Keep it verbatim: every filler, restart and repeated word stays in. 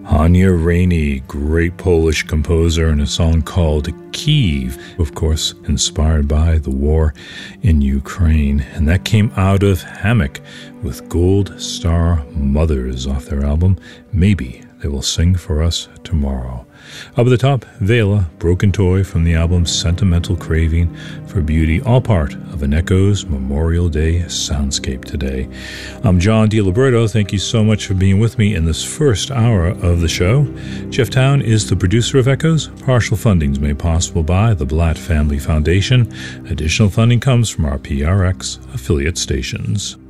Anya Rainey, great Polish composer, and a song called Kiev, of course, inspired by the war in Ukraine. And that came out of Hammock with Gold Star Mothers off their album, Maybe They Will Sing For Us Tomorrow. Up at the top, Vela, Broken Toy from the album Sentimental Craving for Beauty, all part of an Echoes Memorial Day soundscape today. I'm John DiLiberto. Thank you so much for being with me in this first hour of the show. Jeff Town is the producer of Echoes. Partial funding is made possible by the Blatt Family Foundation. Additional funding comes from our P R X affiliate stations.